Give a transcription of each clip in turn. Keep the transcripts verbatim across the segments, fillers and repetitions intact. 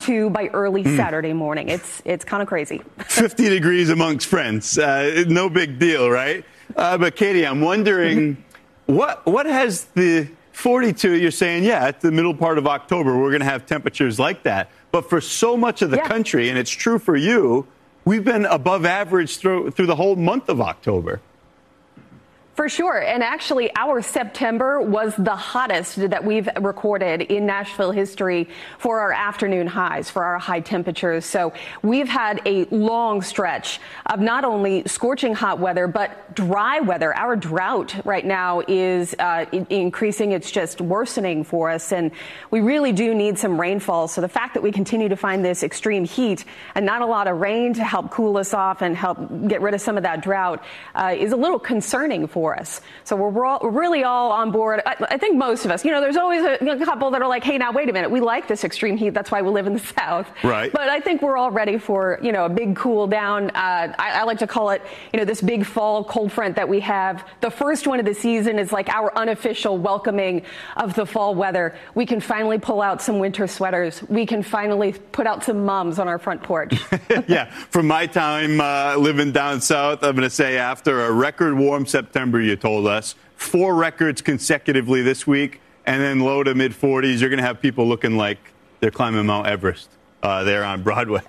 fifty-two by early mm. Saturday morning. It's it's kind of crazy. fifty degrees amongst friends. Uh, no big deal, right? Uh, but Katie, I'm wondering, what what has the forty-two, you're saying, yeah, at the middle part of October, we're going to have temperatures like that. But for so much of the yeah. country, and it's true for you, we've been above average through, through the whole month of October. For sure. And actually, our September was the hottest that we've recorded in Nashville history for our afternoon highs, for our high temperatures. So we've had a long stretch of not only scorching hot weather, but dry weather. Our drought right now is uh, increasing. It's just worsening for us. And we really do need some rainfall. So the fact that we continue to find this extreme heat and not a lot of rain to help cool us off and help get rid of some of that drought uh, is a little concerning for us. So we're, all, we're really all on board. I, I think most of us, you know, there's always a, a couple that are like, hey, now, wait a minute. We like this extreme heat. That's why we live in the South. Right. But I think we're all ready for, you know, a big cool down. Uh, I, I like to call it, you know, this big fall cold front that we have. The first one of the season is like our unofficial welcoming of the fall weather. We can finally pull out some winter sweaters. We can finally put out some mums on our front porch. Yeah. From my time uh, living down south, I'm going to say after a record warm September, you told us, four records consecutively this week, and then low to mid forties. You're going to have people looking like they're climbing Mount Everest uh, there on Broadway.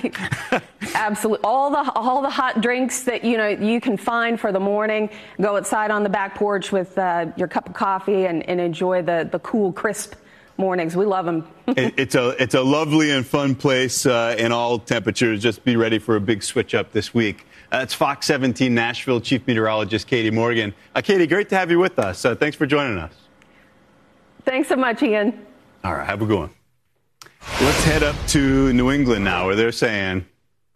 Absolutely. All the all the hot drinks that you know you can find for the morning. Go outside on the back porch with uh, your cup of coffee and, and enjoy the, the cool, crisp mornings. We love them. it, it's a it's a lovely and fun place uh, in all temperatures. Just be ready for a big switch up this week. Uh, it's Fox seventeen Nashville Chief Meteorologist Katie Morgan. Uh, Katie, great to have you with us. Uh, thanks for joining us. Thanks so much, Ian. All right, have a good one. Let's head up to New England now, where they're saying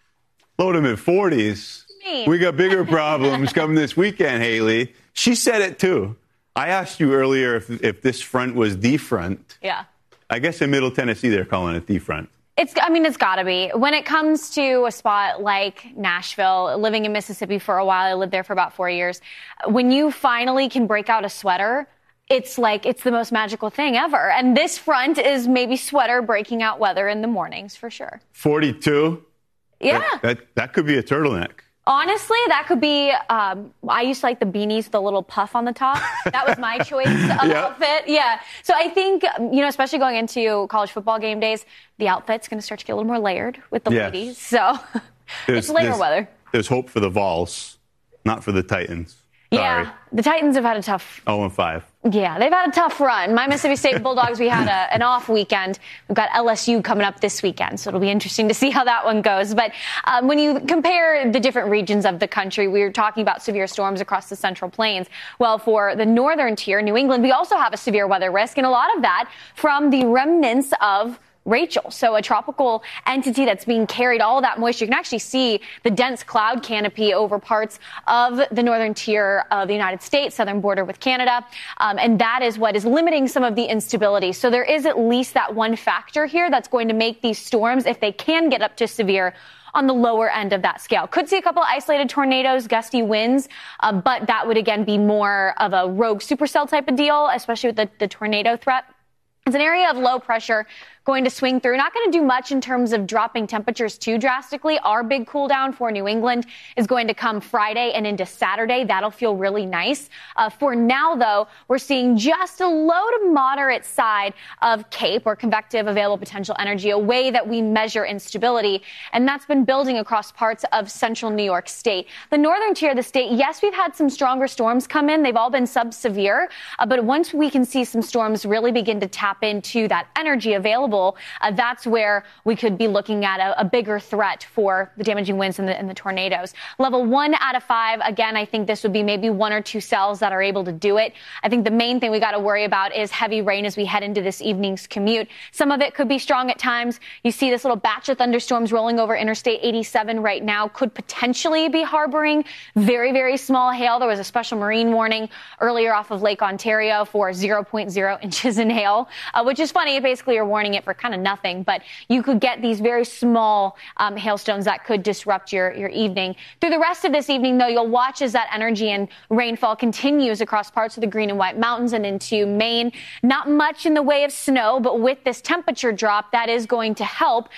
low to mid forties. We got bigger problems coming this weekend, Haley. She said it too. I asked you earlier if, if this front was the front. Yeah. I guess in Middle Tennessee they're calling it the front. It's, I mean, it's got to be. When it comes to a spot like Nashville, living in Mississippi for a while, I lived there for about four years. When you finally can break out a sweater, it's like it's the most magical thing ever. And this front is maybe sweater breaking out weather in the mornings for sure. forty-two? Yeah. That, that, that could be a turtleneck. Honestly, that could be, um, I used to like the beanies with the little puff on the top. That was my choice of yeah. outfit. Yeah. So I think, you know, especially going into college football game days, the outfit's going to start to get a little more layered with the yes. ladies. So it's layer there's, weather. There's hope for the Vols, not for the Titans. Sorry. Yeah. The Titans have had a tough. oh and five. Yeah, they've had a tough run. My Mississippi State Bulldogs, we had a, an off weekend. We've got L S U coming up this weekend, so it'll be interesting to see how that one goes. But um, when you compare the different regions of the country, we were talking about severe storms across the Central Plains. Well, for the northern tier, New England, we also have a severe weather risk, and a lot of that from the remnants of Rachel. So a tropical entity that's being carried all of that moisture. You can actually see the dense cloud canopy over parts of the northern tier of the United States, southern border with Canada. Um, and that is what is limiting some of the instability. So there is at least that one factor here that's going to make these storms, if they can get up to severe, on the lower end of that scale. Could see a couple of isolated tornadoes, gusty winds, uh, but that would again be more of a rogue supercell type of deal, especially with the, the tornado threat. It's an area of low pressure going to swing through. Not going to do much in terms of dropping temperatures too drastically. Our big cool down for New England is going to come Friday and into Saturday. That'll feel really nice. Uh, for now, though, we're seeing just a low to moderate side of CAPE, or convective available potential energy, a way that we measure instability. And that's been building across parts of central New York State. The northern tier of the state, yes, we've had some stronger storms come in. They've all been sub-severe. Uh, but once we can see some storms really begin to tap into that energy available, Uh, that's where we could be looking at a, a bigger threat for the damaging winds and the, and the tornadoes. Level one out of five, again, I think this would be maybe one or two cells that are able to do it. I think the main thing we got to worry about is heavy rain as we head into this evening's commute. Some of it could be strong at times. You see this little batch of thunderstorms rolling over Interstate eighty-seven right now, could potentially be harboring very, very small hail. There was a special marine warning earlier off of Lake Ontario for zero point zero inches in hail, uh, which is funny. Basically, you're warning it for kind of nothing, but you could get these very small um, hailstones that could disrupt your, your evening. Through the rest of this evening, though, you'll watch as that energy and rainfall continues across parts of the Green and White Mountains and into Maine. Not much in the way of snow, but with this temperature drop, that is going to help.